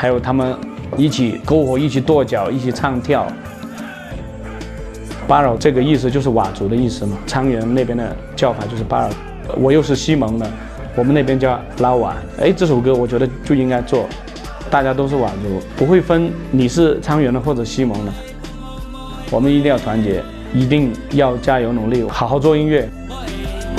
还有他们一起篝火，一起跺脚，一起唱跳。巴扰这个意思就是佤族的意思嘛，沧源那边的叫法就是巴扰。我又是西蒙的，我们那边叫拉瓦。这首歌我觉得就应该做，大家都是佤族，不会分你是沧源的或者西蒙的。我们一定要团结，一定要加油努力，好好做音乐。